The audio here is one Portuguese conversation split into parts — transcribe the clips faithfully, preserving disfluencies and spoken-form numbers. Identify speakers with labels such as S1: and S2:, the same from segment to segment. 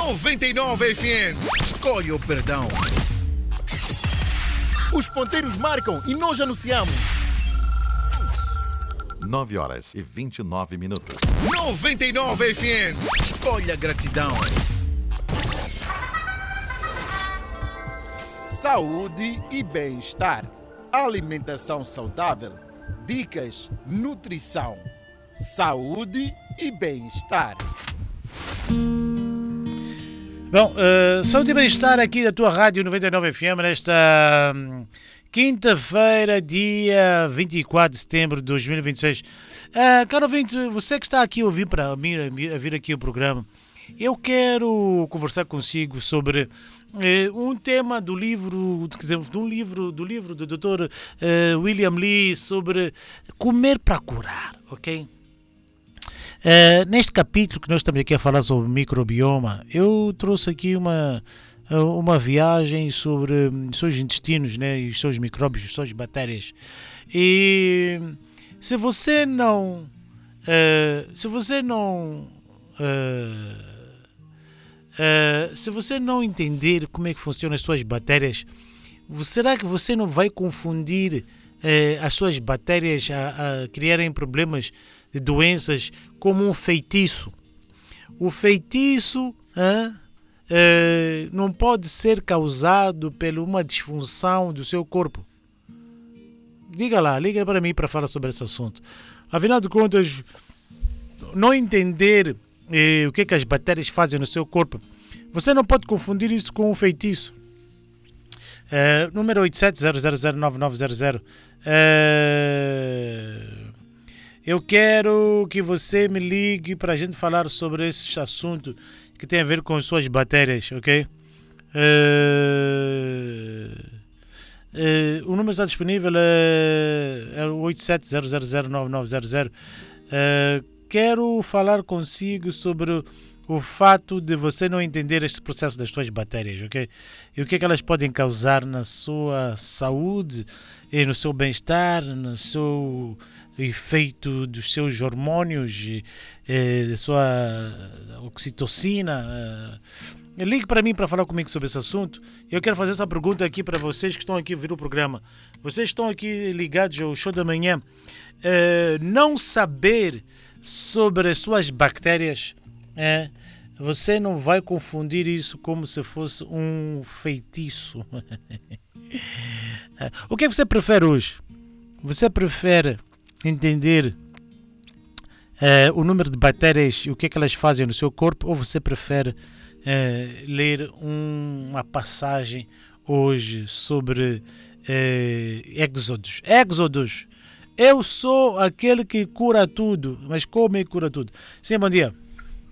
S1: noventa e nove F M. Escolhe o perdão. Os ponteiros marcam e nós anunciamos.
S2: nove horas e vinte e nove minutos.
S1: noventa e nove F M. Escolhe a gratidão. Saúde e bem-estar. Alimentação saudável. Dicas, nutrição. Saúde e bem-estar.
S3: Bom, uh, saúde e bem-estar aqui da tua Rádio noventa e nove F M nesta um, quinta-feira, dia vinte e quatro de setembro de dois mil e vinte e seis. Uh, caro ouvinte, você que está aqui a ouvir, para mim, a vir aqui o programa, eu quero conversar consigo sobre uh, um tema do livro, do livro, do livro do doutor uh, William Li sobre comer para curar, ok? Uh, neste capítulo que nós estamos aqui a falar sobre microbioma, eu trouxe aqui uma, uma viagem sobre os seus intestinos, né, os seus micróbios, as suas bactérias. E se você não, uh, se você não, uh, uh, se você não entender como é que funcionam as suas bactérias, será que você não vai confundir uh, as suas bactérias a, a criarem problemas de doenças como um feitiço? O feitiço hein, eh, não pode ser causado por uma disfunção do seu corpo. Diga lá, liga para mim para falar sobre esse assunto. Afinal de contas, não entender eh, o que, é que as bactérias fazem no seu corpo, você não pode confundir isso com um feitiço. Eh, número oito sete zero zero zero nove nove zero zero. Eh, Eu quero que você me ligue para a gente falar sobre esse assunto que tem a ver com as suas bactérias, ok? Uh, uh, o número está disponível, é, é o oito sete zero zero zero nove nove zero zero. Uh, quero falar consigo sobre o fato de você não entender este processo das suas bactérias, ok? E o que é que elas podem causar na sua saúde e no seu bem-estar, no seu efeito dos seus hormônios, eh, da sua oxitocina. Eh. Ligue para mim para falar comigo sobre esse assunto. Eu quero fazer essa pergunta aqui para vocês que estão aqui a ouvir o programa. Vocês estão aqui ligados ao show da manhã. Eh, não saber sobre as suas bactérias, eh, você não vai confundir isso como se fosse um feitiço. O que você prefere hoje? Você prefere entender uh, o número de bactérias e o que é que elas fazem no seu corpo, ou você prefere uh, ler um, uma passagem hoje sobre uh, Éxodos? Éxodos! Eu sou aquele que cura tudo, mas como é que cura tudo? Sim, bom dia.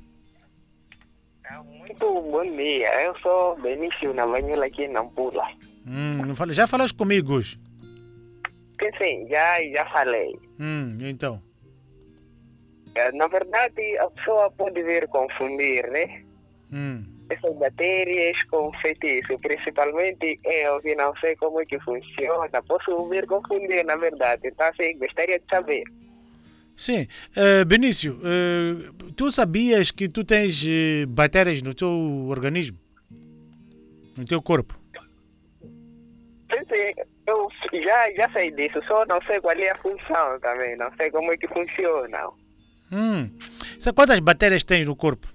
S4: Muito bom dia, eu sou Benício Navanhola aqui em Nampula.
S3: Hum, não fala, já falaste comigo hoje?
S4: Sim, sim, já, já falei.
S3: Hum, então?
S4: Na verdade, a pessoa pode vir confundir, né?
S3: Hum.
S4: Essas bactérias com feitiço, principalmente eu que não sei como é que funciona, posso vir confundir, na verdade, então assim, gostaria de saber.
S3: Sim, uh, Benício, uh, tu sabias que tu tens uh, bactérias no teu organismo? No teu corpo?
S4: Sim, sim, eu já, já sei disso, só não sei qual é a função também, não sei como é que funciona.
S3: Hum. Sabe quantas bactérias tens no corpo?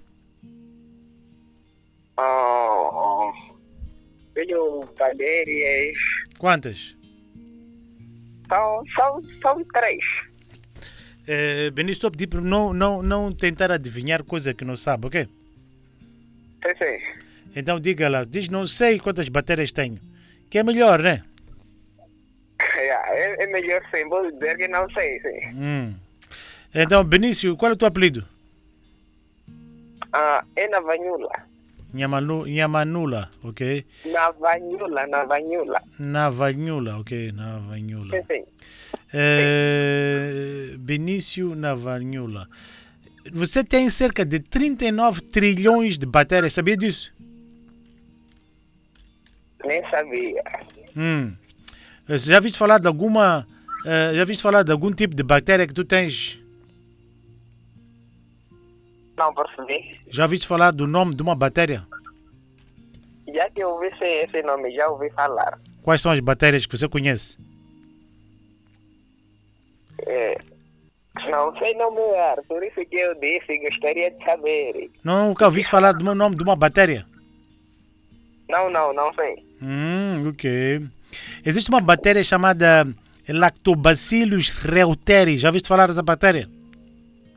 S4: Oh, tenho bactérias.
S3: Quantas?
S4: São, são, são três.
S3: Uh, Benício, estou a pedir para não, não, não tentar adivinhar coisa que não sabe, ok?
S4: Sim, sim.
S3: Então diga lá, diz não sei quantas bactérias tenho. Que é melhor, né?
S4: É, é melhor sim, vou dizer que não sei, sim.
S3: Hum. Então, Benício, qual é o teu apelido?
S4: Ah, é Navanhola.
S3: Nhamalu, Nhamanula, ok?
S4: Navanhola, Navanhola.
S3: Navanhola, ok, Navanhola.
S4: Sim, sim.
S3: Uh, Benício Navanhola. Você tem cerca de trinta e nove trilhões de bactérias, sabia disso?
S4: Nem sabia.
S3: Hum. Você já viste falar de alguma... Uh, já viste falar de algum tipo de bactéria que tu tens?
S4: Não percebi.
S3: Já ouviste falar do nome de uma bactéria?
S4: Já que eu ouvi esse, esse nome, já ouvi falar.
S3: Quais são as bactérias que você conhece?
S4: É, não sei nomear, por isso que eu disse, gostaria de saber.
S3: Não, nunca ouviste falar do meu nome de uma bactéria?
S4: Não, não, não sei.
S3: Hum, ok. Existe uma bactéria chamada Lactobacillus reuteri. Já ouviste falar dessa bactéria?